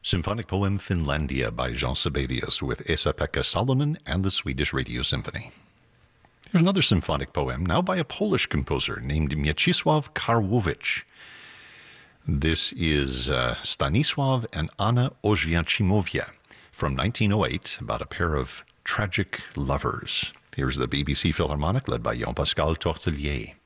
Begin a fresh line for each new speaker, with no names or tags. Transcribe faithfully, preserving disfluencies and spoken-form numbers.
Symphonic poem Finlandia by Jean Sibelius with Esa-Pekka Salonen and the Swedish Radio Symphony. Here's another symphonic poem, now by a Polish composer named Mieczysław Karłowicz. This is uh, Stanisław and Anna Oświęcimowia from nineteen oh eight, about a pair of tragic lovers. Here's the B B C Philharmonic led by Jean-Pascal Tortelier.